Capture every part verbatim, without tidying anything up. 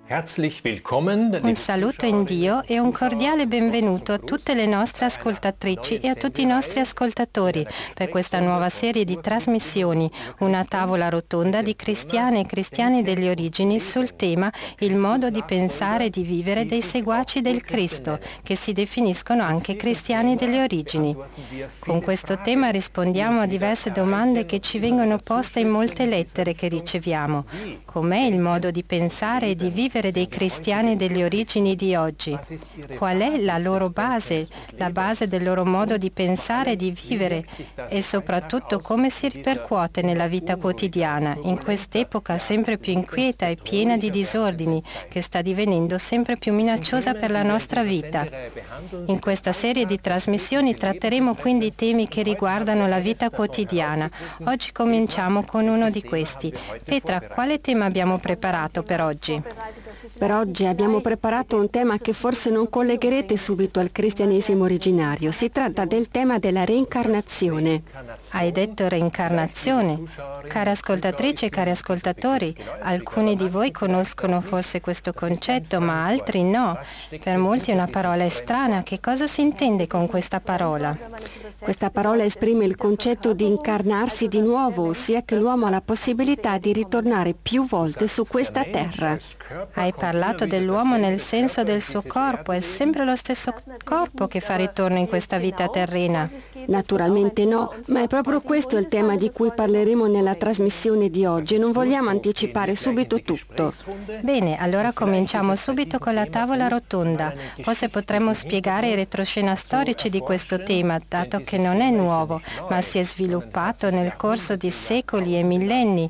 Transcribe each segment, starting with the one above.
Un saluto in Dio e un cordiale benvenuto a tutte le nostre ascoltatrici e a tutti i nostri ascoltatori per questa nuova serie di trasmissioni, una tavola rotonda di cristiane e cristiani delle origini sul tema il modo di pensare e di vivere dei seguaci del Cristo, che si definiscono anche cristiani delle origini. Con questo tema rispondiamo a diverse domande che ci vengono poste in molte lettere che riceviamo. Com'è il modo di pensare e di vivere dei cristiani delle origini di oggi? Qual è la loro base, la base del loro modo di pensare e di vivere e soprattutto come si ripercuote nella vita quotidiana in quest'epoca sempre più inquieta e piena di disordini che sta divenendo sempre più minacciosa per la nostra vita. In questa serie di trasmissioni tratteremo quindi temi che riguardano la vita quotidiana. Oggi cominciamo con uno di questi. Petra, quale tema abbiamo preparato per oggi? Per oggi abbiamo preparato un tema che forse non collegherete subito al cristianesimo originario. Si tratta del tema della reincarnazione. Hai detto reincarnazione. Care ascoltatrici e cari ascoltatori, alcuni di voi conoscono forse questo concetto, ma altri no. Per molti è una parola estranea. Che cosa si intende con questa parola? Questa parola esprime il concetto di incarnarsi di nuovo, ossia che l'uomo ha la possibilità di ritornare più volte su questa terra. Hai parlato dell'uomo nel senso del suo corpo, è sempre lo stesso corpo che fa ritorno in questa vita terrena? Naturalmente no, ma è proprio questo il tema di cui parleremo nella trasmissione di oggi. Non vogliamo anticipare subito tutto. Bene, allora cominciamo subito con la tavola rotonda. Forse potremmo spiegare i retroscena storici di questo tema, dato che non è nuovo, ma si è sviluppato nel corso di secoli e millenni.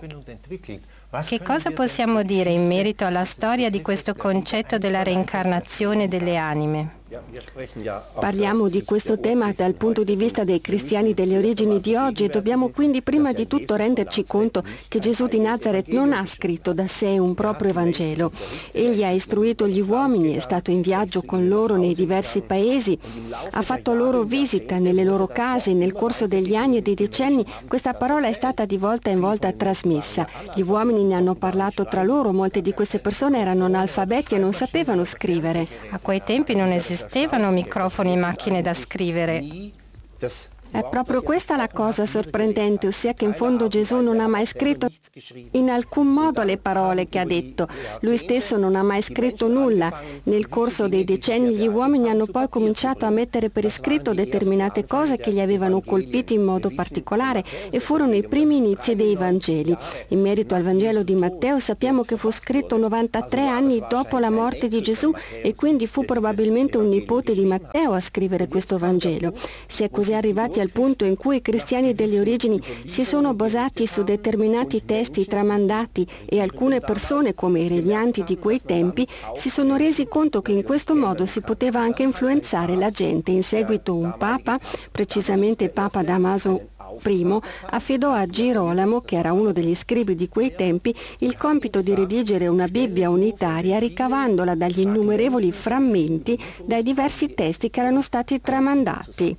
Che cosa possiamo dire in merito alla storia di questo concetto della reincarnazione delle anime? Parliamo di questo tema dal punto di vista dei cristiani delle origini di oggi e dobbiamo quindi prima di tutto renderci conto che Gesù di Nazaret non ha scritto da sé un proprio Evangelo. Egli ha istruito gli uomini, è stato in viaggio con loro nei diversi paesi, ha fatto loro visita nelle loro case. Nel corso degli anni e dei decenni questa parola è stata di volta in volta trasmessa. Gli uomini ne hanno parlato tra loro, molte di queste persone erano analfabeti e non sapevano scrivere. A quei tempi non esisteva Esistevano microfoni e macchine da scrivere. È proprio questa la cosa sorprendente, ossia che in fondo Gesù non ha mai scritto in alcun modo le parole che ha detto. Lui stesso non ha mai scritto nulla. Nel corso dei decenni gli uomini hanno poi cominciato a mettere per iscritto determinate cose che li avevano colpiti in modo particolare e furono i primi inizi dei Vangeli. In merito al Vangelo di Matteo sappiamo che fu scritto novantatré anni dopo la morte di Gesù e quindi fu probabilmente un nipote di Matteo a scrivere questo Vangelo. Si è così arrivati al punto in cui i cristiani delle origini si sono basati su determinati testi tramandati e alcune persone, come i regnanti di quei tempi, si sono resi conto che in questo modo si poteva anche influenzare la gente. In seguito un papa, precisamente Papa Damaso I, affidò a Girolamo, che era uno degli scribi di quei tempi, il compito di redigere una Bibbia unitaria ricavandola dagli innumerevoli frammenti dai diversi testi che erano stati tramandati.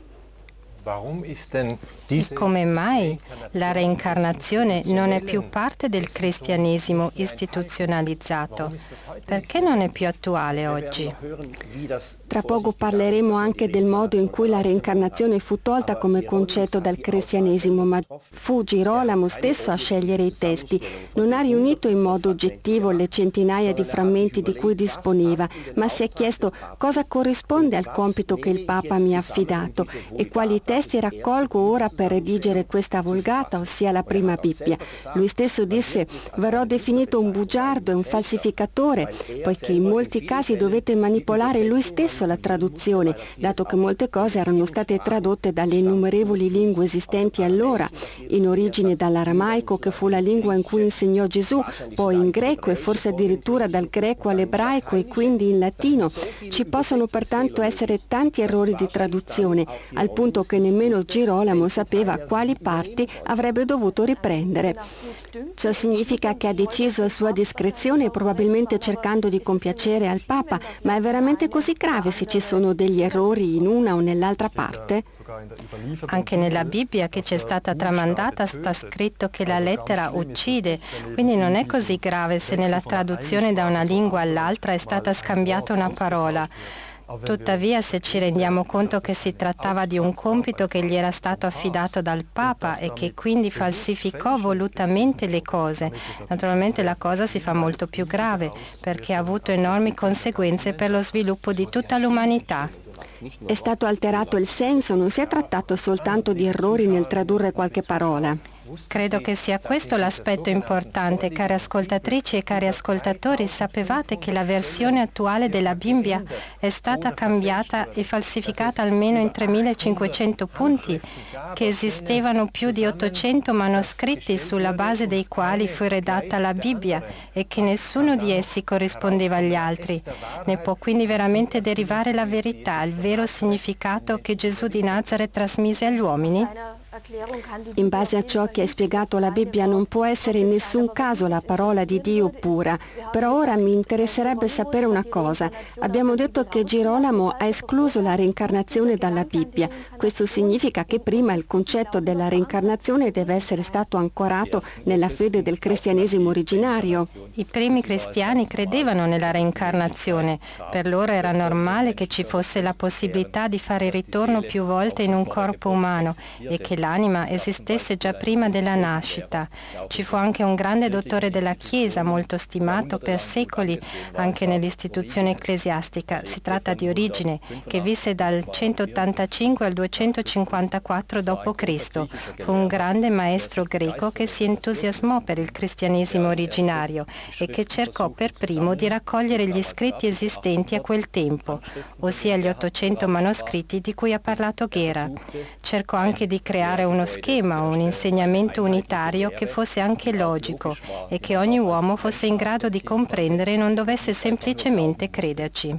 E come mai la reincarnazione non è più parte del cristianesimo istituzionalizzato? Perché non è più attuale oggi? Tra poco parleremo anche del modo in cui la reincarnazione fu tolta come concetto dal cristianesimo, ma fu Girolamo stesso a scegliere i testi. Non ha riunito in modo oggettivo le centinaia di frammenti di cui disponeva, ma si è chiesto cosa corrisponde al compito che il Papa mi ha affidato e quali testi raccolgo ora per redigere questa vulgata, ossia la prima Bibbia. Lui stesso disse: verrò definito un bugiardo e un falsificatore, poiché in molti casi dovete manipolare lui stesso la traduzione, dato che molte cose erano state tradotte dalle innumerevoli lingue esistenti allora, in origine dall'aramaico, che fu la lingua in cui insegnò Gesù, poi in greco e forse addirittura dal greco all'ebraico e quindi in latino. Ci possono pertanto essere tanti errori di traduzione, al punto che nemmeno Girolamo sapeva sapeva quali parti avrebbe dovuto riprendere. Ciò significa che ha deciso a sua discrezione, probabilmente cercando di compiacere al Papa, ma è veramente così grave se ci sono degli errori in una o nell'altra parte? Anche nella Bibbia che ci è stata tramandata sta scritto che la lettera uccide, quindi non è così grave se nella traduzione da una lingua all'altra è stata scambiata una parola. Tuttavia, se ci rendiamo conto che si trattava di un compito che gli era stato affidato dal Papa e che quindi falsificò volutamente le cose, naturalmente la cosa si fa molto più grave perché ha avuto enormi conseguenze per lo sviluppo di tutta l'umanità. È stato alterato il senso, non si è trattato soltanto di errori nel tradurre qualche parola. Credo che sia questo l'aspetto importante, care ascoltatrici e cari ascoltatori. Sapevate che la versione attuale della Bibbia è stata cambiata e falsificata almeno in tremilacinquecento punti, che esistevano più di ottocento manoscritti sulla base dei quali fu redatta la Bibbia e che nessuno di essi corrispondeva agli altri. Ne può quindi veramente derivare la verità, il vero significato che Gesù di Nazaret trasmise agli uomini? In base a ciò che hai spiegato, la Bibbia non può essere in nessun caso la parola di Dio pura. Però ora mi interesserebbe sapere una cosa. Abbiamo detto che Girolamo ha escluso la reincarnazione dalla Bibbia. Questo significa che prima il concetto della reincarnazione deve essere stato ancorato nella fede del cristianesimo originario. I primi cristiani credevano nella reincarnazione. Per loro era normale che ci fosse la possibilità di fare ritorno più volte in un corpo umano e che l'anima esistesse già prima della nascita. Ci fu anche un grande dottore della Chiesa, molto stimato per secoli anche nell'istituzione ecclesiastica. Si tratta di Origene, che visse dal centottantacinque al duecentocinquantaquattro dopo Cristo Fu un grande maestro greco che si entusiasmò per il cristianesimo originario e che cercò per primo di raccogliere gli scritti esistenti a quel tempo, ossia gli ottocento manoscritti di cui ha parlato Ghera. Cercò anche di creare uno schema, un insegnamento unitario che fosse anche logico e che ogni uomo fosse in grado di comprendere e non dovesse semplicemente crederci.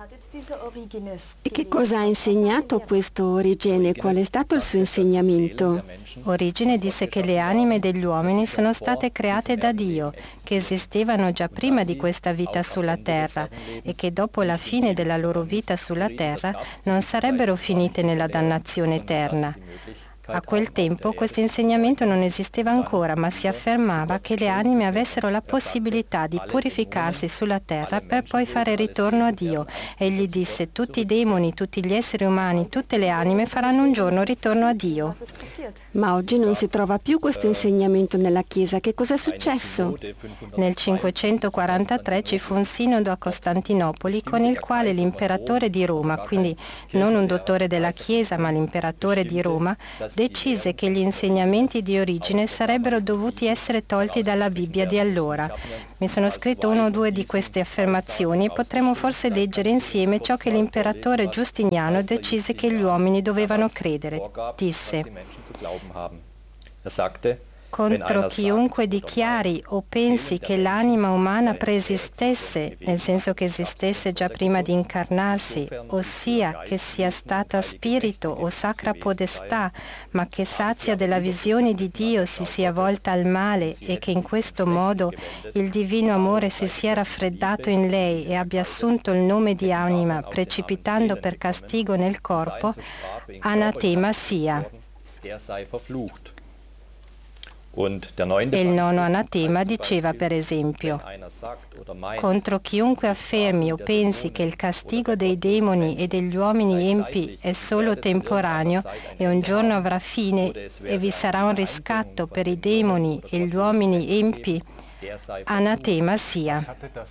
E che cosa ha insegnato questo Origene? Qual è stato il suo insegnamento? Origene disse che le anime degli uomini sono state create da Dio, che esistevano già prima di questa vita sulla terra e che dopo la fine della loro vita sulla terra non sarebbero finite nella dannazione eterna. A quel tempo questo insegnamento non esisteva ancora, ma si affermava che le anime avessero la possibilità di purificarsi sulla terra per poi fare ritorno a Dio. Egli disse: tutti i demoni, tutti gli esseri umani, tutte le anime faranno un giorno ritorno a Dio. Ma oggi non si trova più questo insegnamento nella Chiesa. Che cosa è successo? Nel cinquecentoquarantatré ci fu un sinodo a Costantinopoli con il quale l'imperatore di Roma, quindi non un dottore della Chiesa ma l'imperatore di Roma, decise che gli insegnamenti di Origene sarebbero dovuti essere tolti dalla Bibbia di allora. Mi sono scritto una o due di queste affermazioni e potremmo forse leggere insieme ciò che l'imperatore Giustiniano decise che gli uomini dovevano credere. Disse: contro chiunque dichiari o pensi che l'anima umana preesistesse, nel senso che esistesse già prima di incarnarsi, ossia che sia stata spirito o sacra podestà, ma che sazia della visione di Dio si sia volta al male e che in questo modo il divino amore si sia raffreddato in lei e abbia assunto il nome di anima, precipitando per castigo nel corpo, anatema sia. E il nono anatema diceva, per esempio: contro chiunque affermi o pensi che il castigo dei demoni e degli uomini empi è solo temporaneo e un giorno avrà fine e vi sarà un riscatto per i demoni e gli uomini empi, anatema sia.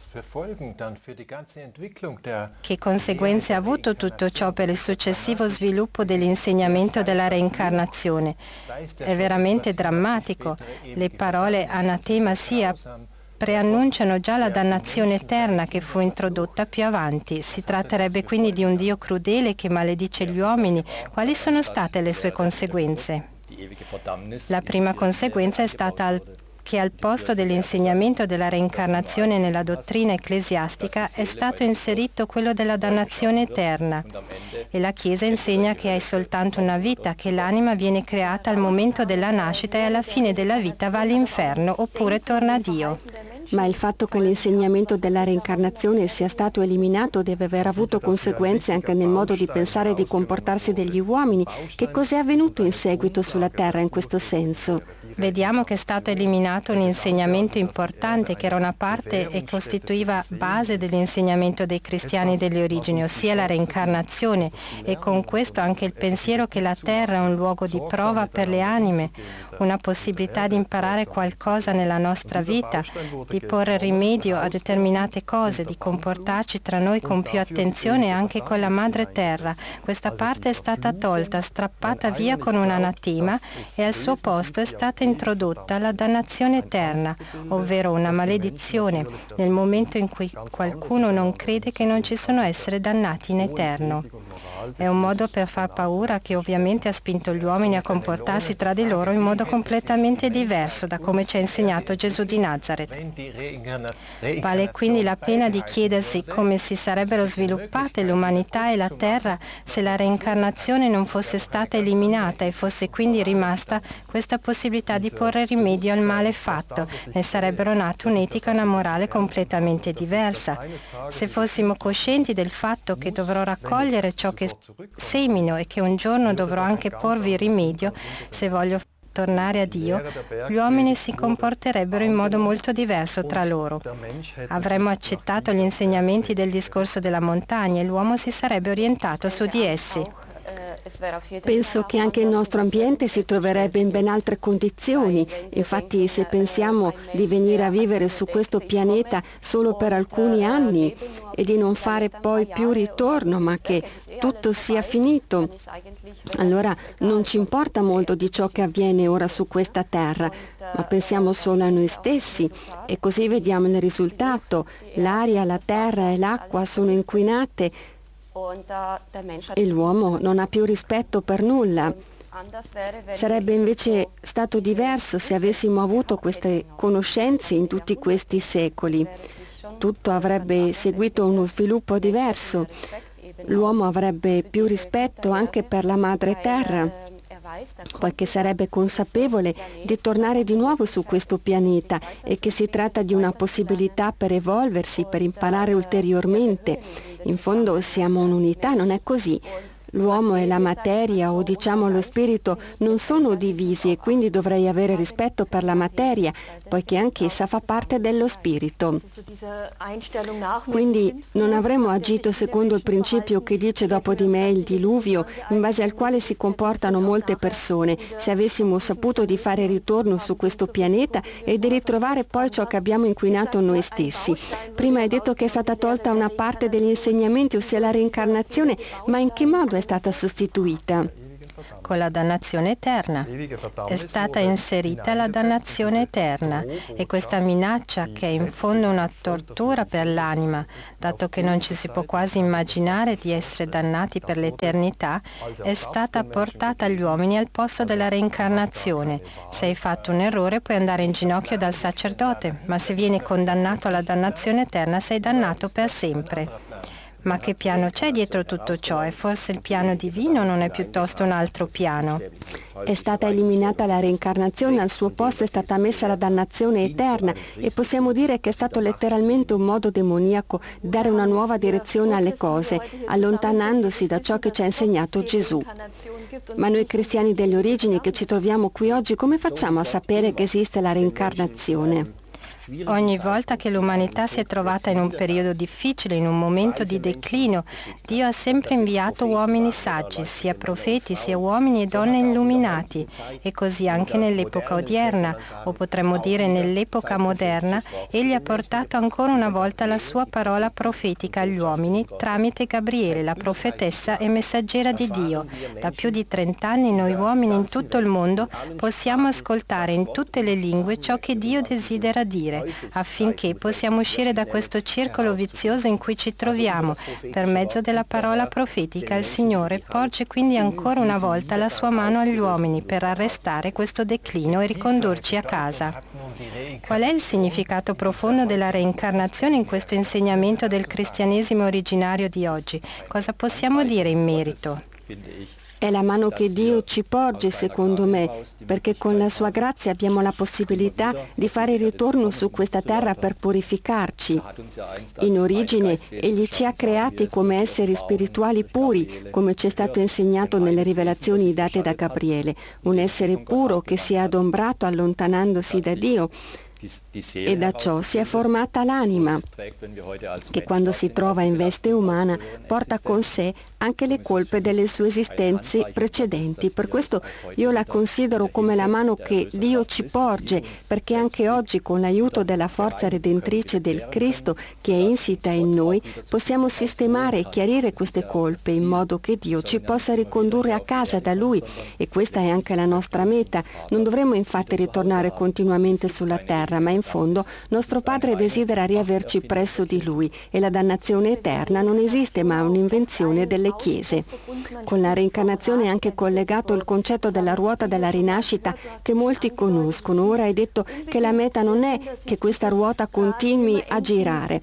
Che conseguenze ha avuto tutto ciò per il successivo sviluppo dell'insegnamento della reincarnazione? È veramente drammatico. Le parole anatema sia preannunciano già la dannazione eterna che fu introdotta più avanti. Si tratterebbe quindi di un Dio crudele che maledice gli uomini. Quali sono state le sue conseguenze? La prima conseguenza è stata al che al posto dell'insegnamento della reincarnazione nella dottrina ecclesiastica è stato inserito quello della dannazione eterna. E la Chiesa insegna che hai soltanto una vita, che l'anima viene creata al momento della nascita e alla fine della vita va all'inferno oppure torna a Dio. Ma il fatto che l'insegnamento della reincarnazione sia stato eliminato deve aver avuto conseguenze anche nel modo di pensare e di comportarsi degli uomini. Che cos'è avvenuto in seguito sulla Terra in questo senso? Vediamo che è stato eliminato un insegnamento importante che era una parte e costituiva base dell'insegnamento dei cristiani delle origini, ossia la reincarnazione, e con questo anche il pensiero che la Terra è un luogo di prova per le anime, una possibilità di imparare qualcosa nella nostra vita, di porre rimedio a determinate cose, di comportarci tra noi con più attenzione anche con la Madre Terra. Questa parte è stata tolta, strappata via con un anatema e al suo posto è stata introdotta la dannazione eterna, ovvero una maledizione, nel momento in cui qualcuno non crede che non ci sono esseri dannati in eterno. È un modo per far paura che ovviamente ha spinto gli uomini a comportarsi tra di loro in modo completamente diverso da come ci ha insegnato Gesù di Nazareth. Vale quindi la pena di chiedersi come si sarebbero sviluppate l'umanità e la terra se la reincarnazione non fosse stata eliminata e fosse quindi rimasta questa possibilità di porre rimedio al male fatto. Ne sarebbero nate un'etica e una morale completamente diversa. Se fossimo coscienti del fatto che dovrò raccogliere ciò che semino e che un giorno dovrò anche porvi rimedio se voglio tornare a Dio, gli uomini si comporterebbero in modo molto diverso tra loro. Avremmo accettato gli insegnamenti del discorso della montagna e l'uomo si sarebbe orientato su di essi. Penso che anche il nostro ambiente si troverebbe in ben altre condizioni. Infatti, se pensiamo di venire a vivere su questo pianeta solo per alcuni anni e di non fare poi più ritorno, ma che tutto sia finito, allora non ci importa molto di ciò che avviene ora su questa terra, ma pensiamo solo a noi stessi e così vediamo il risultato. L'aria, la terra e l'acqua sono inquinate e l'uomo non ha più rispetto per nulla. Sarebbe invece stato diverso se avessimo avuto queste conoscenze in tutti questi secoli. Tutto avrebbe seguito uno sviluppo diverso. L'uomo avrebbe più rispetto anche per la madre terra, poiché sarebbe consapevole di tornare di nuovo su questo pianeta e che si tratta di una possibilità per evolversi, per imparare ulteriormente. In fondo siamo un'unità, non è così? L'uomo e la materia, o diciamo lo spirito, non sono divisi e quindi dovrei avere rispetto per la materia, poiché anch'essa fa parte dello spirito. Quindi non avremmo agito secondo il principio che dice dopo di me il diluvio, in base al quale si comportano molte persone, se avessimo saputo di fare ritorno su questo pianeta e di ritrovare poi ciò che abbiamo inquinato noi stessi. Prima hai detto che è stata tolta una parte degli insegnamenti, ossia la reincarnazione, ma in che modo è stata sostituita? Con la dannazione eterna. È stata inserita la dannazione eterna e questa minaccia, che è in fondo una tortura per l'anima, dato che non ci si può quasi immaginare di essere dannati per l'eternità, è stata portata agli uomini al posto della reincarnazione. Se hai fatto un errore puoi andare in ginocchio dal sacerdote, ma se vieni condannato alla dannazione eterna sei dannato per sempre. Ma che piano c'è dietro tutto ciò? È forse il piano divino o non è piuttosto un altro piano? È stata eliminata la reincarnazione, al suo posto è stata messa la dannazione eterna e possiamo dire che è stato letteralmente un modo demoniaco dare una nuova direzione alle cose, allontanandosi da ciò che ci ha insegnato Gesù. Ma noi cristiani delle origini che ci troviamo qui oggi, come facciamo a sapere che esiste la reincarnazione? Ogni volta che l'umanità si è trovata in un periodo difficile, in un momento di declino, Dio ha sempre inviato uomini saggi, sia profeti, sia uomini e donne illuminati. E così anche nell'epoca odierna, o potremmo dire nell'epoca moderna, Egli ha portato ancora una volta la sua parola profetica agli uomini tramite Gabriele, la profetessa e messaggera di Dio. Da più di trent'anni noi uomini in tutto il mondo possiamo ascoltare in tutte le lingue ciò che Dio desidera dire. preghiere, affinché possiamo uscire da questo circolo vizioso in cui ci troviamo. Per mezzo della parola profetica il Signore porge quindi ancora una volta la sua mano agli uomini per arrestare questo declino e ricondurci a casa. Qual è il significato profondo della reincarnazione in questo insegnamento del cristianesimo originario di oggi? Cosa possiamo dire in merito? È la mano che Dio ci porge, secondo me, perché con la sua grazia abbiamo la possibilità di fare ritorno su questa terra per purificarci. In origine, Egli ci ha creati come esseri spirituali puri, come ci è stato insegnato nelle rivelazioni date da Gabriele, un essere puro che si è adombrato allontanandosi da Dio. E da ciò si è formata l'anima, che quando si trova in veste umana porta con sé anche le colpe delle sue esistenze precedenti. Per questo io la considero come la mano che Dio ci porge, perché anche oggi con l'aiuto della forza redentrice del Cristo che è insita in noi, possiamo sistemare e chiarire queste colpe in modo che Dio ci possa ricondurre a casa da Lui, e questa è anche la nostra meta. Non dovremmo infatti ritornare continuamente sulla terra, ma in fondo nostro Padre desidera riaverci presso di Lui, e la dannazione eterna non esiste, ma è un'invenzione delle chiese. Con la reincarnazione è anche collegato il concetto della ruota della rinascita che molti conoscono. Ora è detto che la meta non è che questa ruota continui a girare.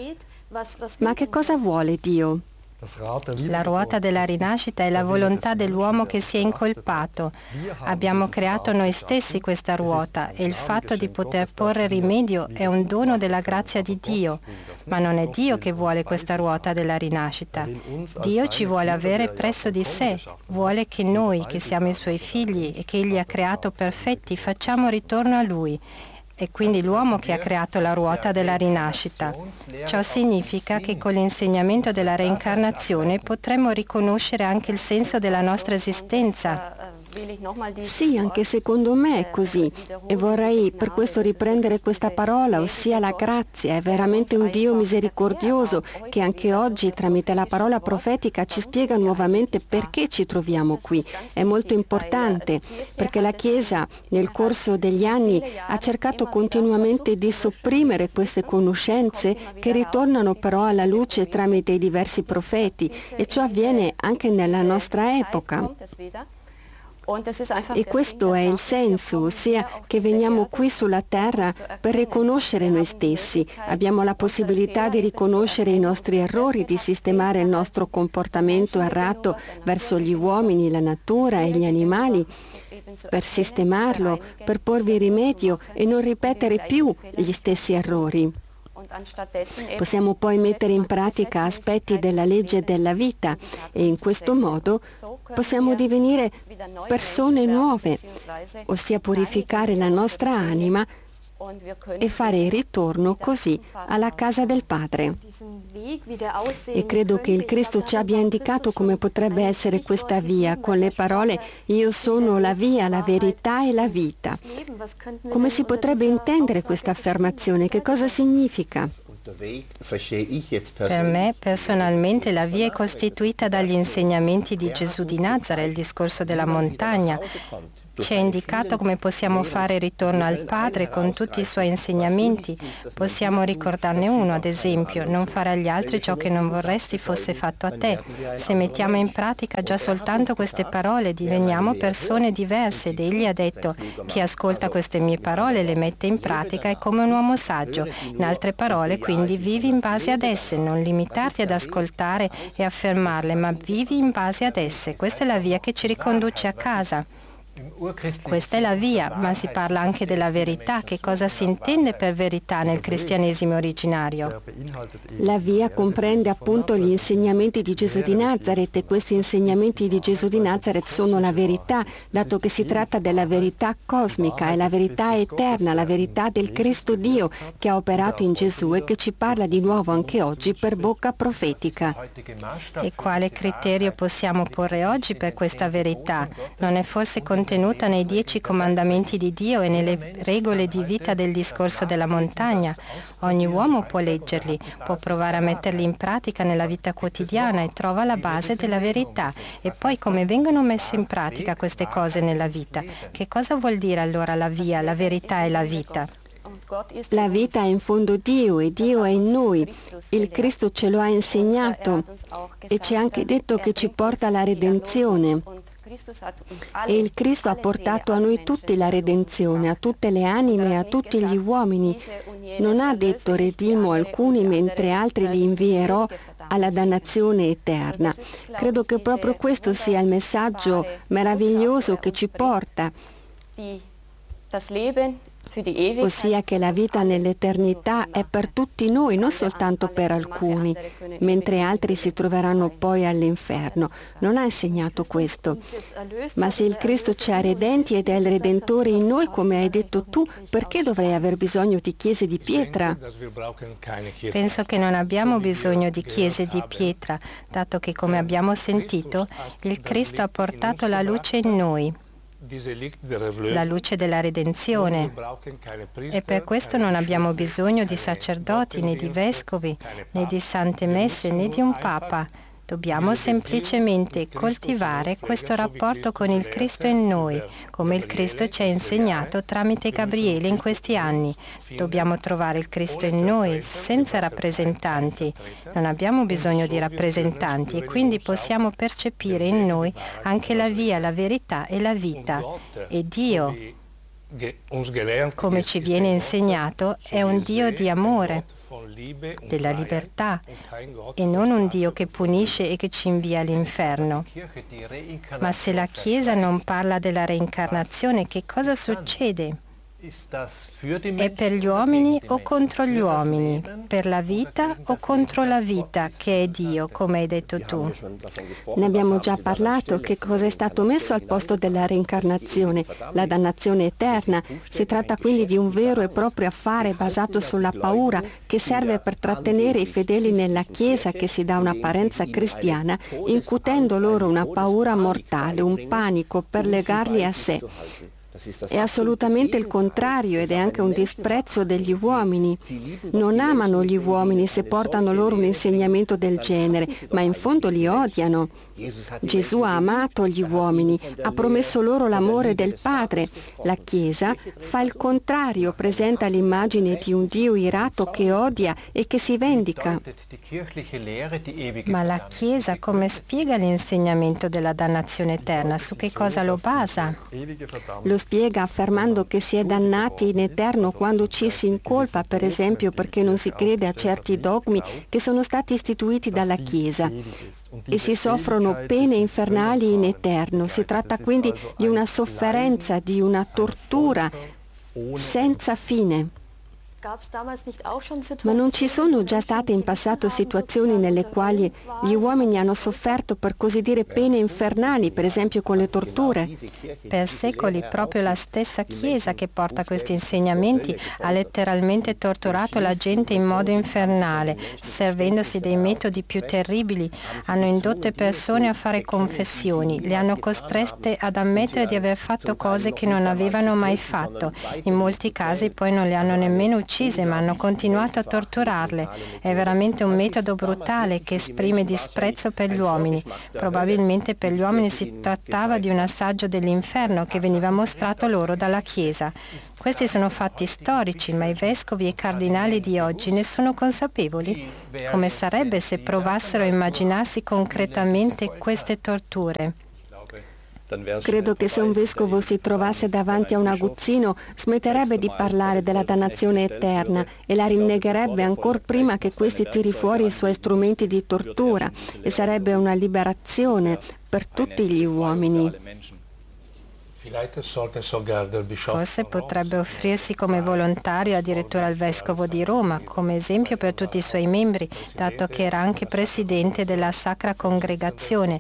Ma che cosa vuole Dio? La ruota della rinascita è la volontà dell'uomo che si è incolpato. Abbiamo creato noi stessi questa ruota e il fatto di poter porre rimedio è un dono della grazia di Dio. Ma non è Dio che vuole questa ruota della rinascita. Dio ci vuole avere presso di sé. Vuole che noi, che siamo i Suoi figli e che Egli ha creato perfetti, facciamo ritorno a Lui. È quindi l'uomo che ha creato la ruota della rinascita. Ciò significa che con l'insegnamento della reincarnazione potremo riconoscere anche il senso della nostra esistenza. Sì, anche secondo me è così, e vorrei per questo riprendere questa parola, ossia la grazia. È veramente un Dio misericordioso che anche oggi tramite la parola profetica ci spiega nuovamente perché ci troviamo qui. È molto importante perché la Chiesa nel corso degli anni ha cercato continuamente di sopprimere queste conoscenze che ritornano però alla luce tramite i diversi profeti, e ciò avviene anche nella nostra epoca. E questo è il senso, ossia che veniamo qui sulla terra per riconoscere noi stessi. Abbiamo la possibilità di riconoscere i nostri errori, di sistemare il nostro comportamento errato verso gli uomini, la natura e gli animali, per sistemarlo, per porvi rimedio e non ripetere più gli stessi errori. Possiamo poi mettere in pratica aspetti della legge della vita, e in questo modo possiamo divenire persone nuove, ossia purificare la nostra anima e fare ritorno così alla casa del Padre. E credo che il Cristo ci abbia indicato come potrebbe essere questa via, con le parole «Io sono la via, la verità e la vita». Come si potrebbe intendere questa affermazione? Che cosa significa? Per me, personalmente, la via è costituita dagli insegnamenti di Gesù di Nazareth, il discorso della montagna. Ci è indicato come possiamo fare ritorno al Padre con tutti i Suoi insegnamenti. Possiamo ricordarne uno, ad esempio, non fare agli altri ciò che non vorresti fosse fatto a te. Se mettiamo in pratica già soltanto queste parole, diveniamo persone diverse, ed Egli ha detto: chi ascolta queste mie parole e le mette in pratica è come un uomo saggio. In altre parole, quindi, vivi in base ad esse, non limitarti ad ascoltare e affermarle, ma vivi in base ad esse. Questa è la via che ci riconduce a casa. Questa è la via, ma si parla anche della verità. Che cosa si intende per verità nel cristianesimo originario? La via comprende appunto gli insegnamenti di Gesù di Nazareth, e questi insegnamenti di Gesù di Nazareth sono la verità, dato che si tratta della verità cosmica, è la verità eterna, la verità del Cristo Dio che ha operato in Gesù e che ci parla di nuovo anche oggi per bocca profetica. E quale criterio possiamo porre oggi per questa verità? Non è forse contenuta nei dieci comandamenti di Dio e nelle regole di vita del discorso della montagna? Ogni uomo può leggerli, può provare a metterli in pratica nella vita quotidiana e trova la base della verità. E poi come vengono messe in pratica queste cose nella vita? Che cosa vuol dire allora la via, la verità e la vita? La vita è in fondo Dio e Dio è in noi. Il Cristo ce lo ha insegnato e ci ha anche detto che ci porta alla redenzione. E il Cristo ha portato a noi tutti la redenzione, a tutte le anime e a tutti gli uomini. Non ha detto redimo alcuni mentre altri li invierò alla dannazione eterna. Credo che proprio questo sia il messaggio meraviglioso che ci porta, ossia che la vita nell'eternità è per tutti noi, non soltanto per alcuni, mentre altri si troveranno poi all'inferno. Non ha insegnato questo. Ma se il Cristo ci ha redenti ed è il Redentore in noi, come hai detto tu, perché dovrei aver bisogno di chiese di pietra? Penso che non abbiamo bisogno di chiese di pietra, dato che, come abbiamo sentito, il Cristo ha portato la luce in noi, la luce della redenzione, e per questo non abbiamo bisogno di sacerdoti, né di vescovi, né di sante messe, né di un papa. Dobbiamo semplicemente coltivare questo rapporto con il Cristo in noi, come il Cristo ci ha insegnato tramite Gabriele in questi anni. Dobbiamo trovare il Cristo in noi senza rappresentanti. Non abbiamo bisogno di rappresentanti e quindi possiamo percepire in noi anche la via, la verità e la vita. E Dio, come ci viene insegnato, è un Dio di amore, della libertà, e non un Dio che punisce e che ci invia all'inferno. Ma se la Chiesa non parla della reincarnazione, che cosa succede? È per gli uomini o contro gli uomini? Per la vita o contro la vita, che è Dio, come hai detto tu? Ne abbiamo già parlato. Che cosa è stato messo al posto della reincarnazione? La dannazione eterna. Si tratta quindi di un vero e proprio affare basato sulla paura che serve per trattenere i fedeli nella Chiesa, che si dà un'apparenza cristiana, incutendo loro una paura mortale, un panico per legarli a sé. È assolutamente il contrario ed è anche un disprezzo degli uomini. Non amano gli uomini se portano loro un insegnamento del genere, ma in fondo li odiano. Gesù ha amato gli uomini, ha promesso loro l'amore del Padre. La Chiesa fa il contrario, presenta l'immagine di un Dio irato che odia e che si vendica. Ma la Chiesa come spiega l'insegnamento della dannazione eterna? Su che cosa lo basa? Lo spiega affermando che si è dannati in eterno quando ci si incolpa, per esempio perché non si crede a certi dogmi che sono stati istituiti dalla Chiesa, e si soffrono pene infernali in eterno. Si tratta quindi di una sofferenza, di una tortura senza fine. Ma non ci sono già state in passato situazioni nelle quali gli uomini hanno sofferto, per così dire, pene infernali, per esempio con le torture? Per secoli proprio la stessa Chiesa che porta questi insegnamenti ha letteralmente torturato la gente in modo infernale, servendosi dei metodi più terribili. Hanno indotto persone a fare confessioni, le hanno costrette ad ammettere di aver fatto cose che non avevano mai fatto. In molti casi poi non le hanno nemmeno uccise, ma hanno continuato a torturarle. È veramente un metodo brutale che esprime disprezzo per gli uomini. Probabilmente per gli uomini si trattava di un assaggio dell'inferno che veniva mostrato loro dalla Chiesa. Questi sono fatti storici, ma i vescovi e i cardinali di oggi ne sono consapevoli? Come sarebbe se provassero a immaginarsi concretamente queste torture? Credo che se un vescovo si trovasse davanti a un aguzzino smetterebbe di parlare della dannazione eterna e la rinnegherebbe ancor prima che questi tiri fuori i suoi strumenti di tortura, e sarebbe una liberazione per tutti gli uomini. Forse potrebbe offrirsi come volontario addirittura al Vescovo di Roma, come esempio per tutti i suoi membri, dato che era anche presidente della Sacra Congregazione,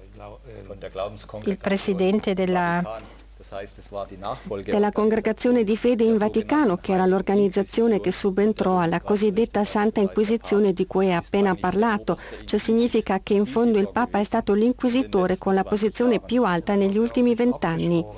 il presidente della della Congregazione di Fede in Vaticano, che era l'organizzazione che subentrò alla cosiddetta Santa Inquisizione di cui hai appena parlato. Ciò significa che in fondo il Papa è stato l'inquisitore con la posizione più alta negli ultimi vent'anni.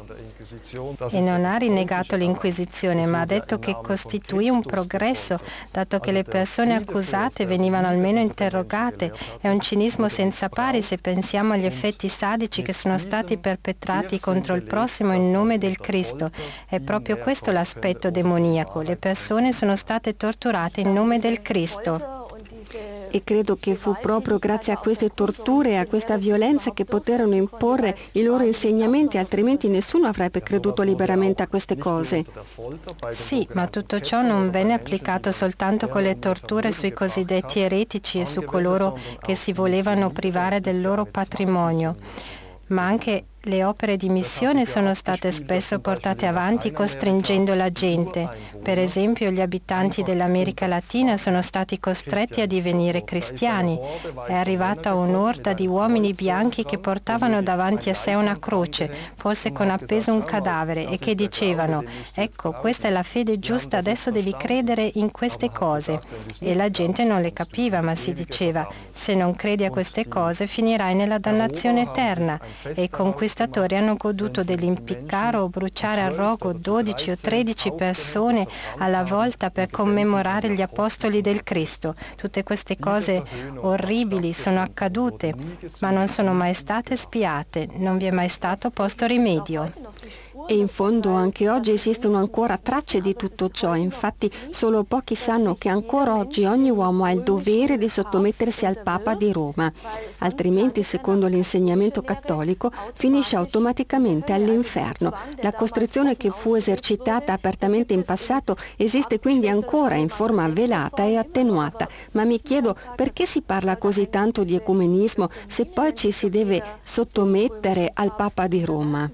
e non ha rinnegato l'Inquisizione, ma ha detto che costituì un progresso, dato che le persone accusate venivano almeno interrogate. È un cinismo senza pari se pensiamo agli effetti sadici che sono stati perpetrati contro il prossimo in nome del Cristo. È proprio questo l'aspetto demoniaco. Le persone sono state torturate in nome del Cristo. E credo che fu proprio grazie a queste torture e a questa violenza che poterono imporre i loro insegnamenti, altrimenti nessuno avrebbe creduto liberamente a queste cose. Sì, ma tutto ciò non venne applicato soltanto con le torture sui cosiddetti eretici e su coloro che si volevano privare del loro patrimonio, ma anche le opere di missione sono state spesso portate avanti costringendo la gente. Per esempio, gli abitanti dell'America Latina sono stati costretti a divenire cristiani. È arrivata un'orda di uomini bianchi che portavano davanti a sé una croce, forse con appeso un cadavere, e che dicevano: ecco, questa è la fede giusta, adesso devi credere in queste cose. E la gente non le capiva, ma si diceva: se non credi a queste cose finirai nella dannazione eterna. E con questo I conquistatori hanno goduto dell'impiccare o bruciare a rogo dodici o tredici persone alla volta per commemorare gli apostoli del Cristo. Tutte queste cose orribili sono accadute, ma non sono mai state spiate, non vi è mai stato posto rimedio. E in fondo anche oggi esistono ancora tracce di tutto ciò, infatti solo pochi sanno che ancora oggi ogni uomo ha il dovere di sottomettersi al Papa di Roma, altrimenti secondo l'insegnamento cattolico finisce automaticamente all'inferno. La costrizione che fu esercitata apertamente in passato esiste quindi ancora in forma velata e attenuata, ma mi chiedo perché si parla così tanto di ecumenismo se poi ci si deve sottomettere al Papa di Roma.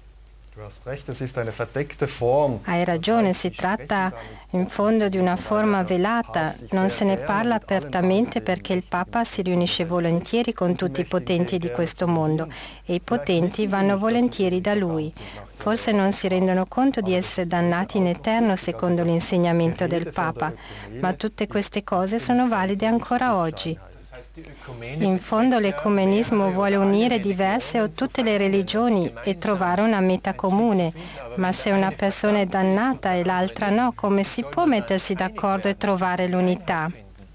Hai ragione, si tratta in fondo di una forma velata, non se ne parla apertamente perché il Papa si riunisce volentieri con tutti i potenti di questo mondo e i potenti vanno volentieri da lui. Forse non si rendono conto di essere dannati in eterno secondo l'insegnamento del Papa, ma tutte queste cose sono valide ancora oggi. In fondo l'ecumenismo vuole unire diverse o tutte le religioni e trovare una meta comune, ma se una persona è dannata e l'altra no, come si può mettersi d'accordo e trovare l'unità?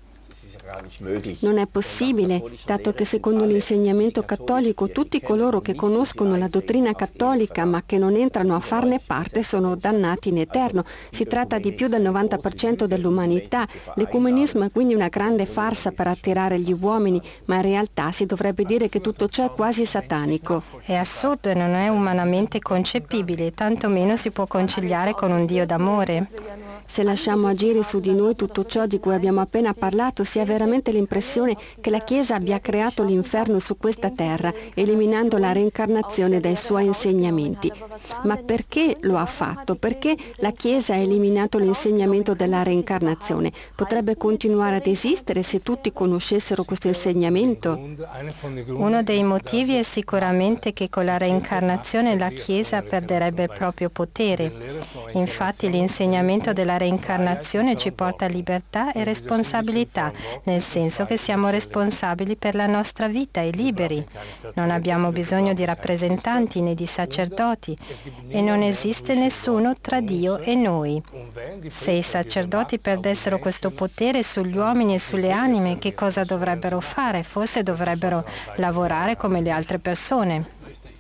Non è possibile, dato che secondo l'insegnamento cattolico tutti coloro che conoscono la dottrina cattolica ma che non entrano a farne parte sono dannati in eterno. Si tratta di più del novanta per cento dell'umanità. L'ecumenismo è quindi una grande farsa per attirare gli uomini, ma in realtà si dovrebbe dire che tutto ciò è quasi satanico. È assurdo e non è umanamente concepibile, tantomeno si può conciliare con un Dio d'amore. Se lasciamo agire su di noi tutto ciò di cui abbiamo appena parlato, si ha veramente l'impressione che la Chiesa abbia creato l'inferno su questa terra, eliminando la reincarnazione dai suoi insegnamenti. Ma perché lo ha fatto? Perché la Chiesa ha eliminato l'insegnamento della reincarnazione? Potrebbe continuare ad esistere se tutti conoscessero questo insegnamento? Uno dei motivi è sicuramente che con la reincarnazione la Chiesa perderebbe il proprio potere. Infatti l'insegnamento della reincarnazione ci porta a libertà e responsabilità, nel senso che siamo responsabili per la nostra vita e liberi. Non abbiamo bisogno di rappresentanti né di sacerdoti e non esiste nessuno tra Dio e noi. Se i sacerdoti perdessero questo potere sugli uomini e sulle anime, che cosa dovrebbero fare? Forse dovrebbero lavorare come le altre persone.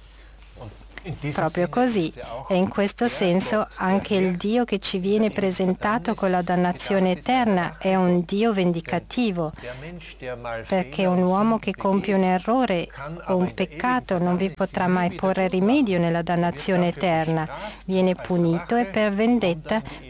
Proprio così, e in questo senso anche il Dio che ci viene presentato con la dannazione eterna è un Dio vendicativo, perché un uomo che compie un errore o un peccato non vi potrà mai porre rimedio nella dannazione eterna, viene punito e per vendetta